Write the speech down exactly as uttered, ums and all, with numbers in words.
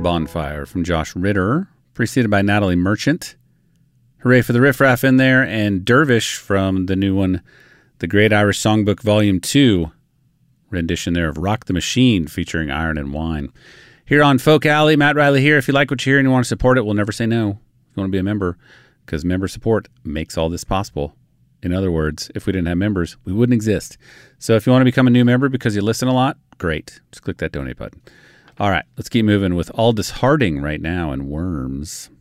Bonfire from Josh Ritter, preceded by Natalie Merchant. Hooray for the Riff Raff in there, and Dervish from the new one, The Great Irish Songbook Volume two, rendition there of Rock the Machine featuring Iron and Wine. Here on Folk Alley, Matt Riley here. If you like what you hear and you want to support it, we'll never say no. If you want to be a member, because member support makes all this possible. In other words, if we didn't have members, we wouldn't exist. So if you want to become a new member because you listen a lot, great. Just click that donate button. All right, let's keep moving with Aldous Harding right now and Worms.